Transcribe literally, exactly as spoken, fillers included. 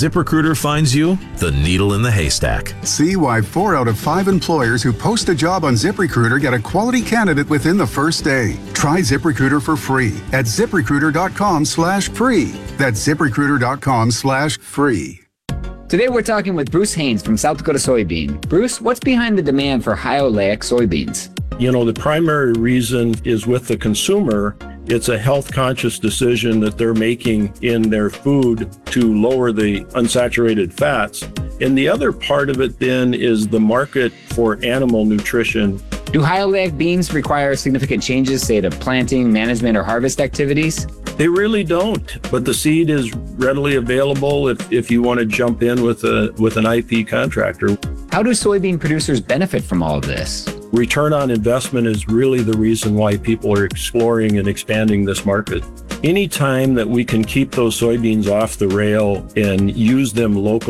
ZipRecruiter finds you the needle in the haystack. See why four out of five employers who post a job on ZipRecruiter get a quality candidate within the first day. Try ZipRecruiter for free at ZipRecruiter.com slash free. That's ZipRecruiter.com slash free. Today we're talking with Bruce Haynes from South Dakota Soybean. Bruce, what's behind the demand for high oleic soybeans? You know, the primary reason is with the consumer. It's a health-conscious decision that they're making in their food to lower the unsaturated fats. And the other part of it then is the market for animal nutrition. Do high oleic beans require significant changes, say to planting, management, or harvest activities? They really don't, but the seed is readily available if, if you want to jump in with a with an I P contractor. How do soybean producers benefit from all of this? Return on investment is really the reason why people are exploring and expanding this market. Anytime that we can keep those soybeans off the rail and use them locally,